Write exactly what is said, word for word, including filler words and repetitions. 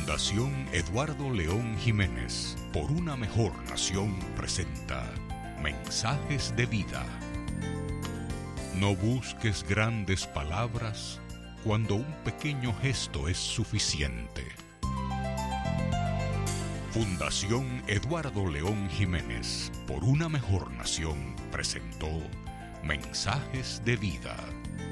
Fundación Eduardo León Jiménez, por una mejor nación, presenta Mensajes de Vida. No busques grandes palabras cuando un pequeño gesto es suficiente. Fundación Eduardo León Jiménez, por una mejor nación, presentó Mensajes de Vida.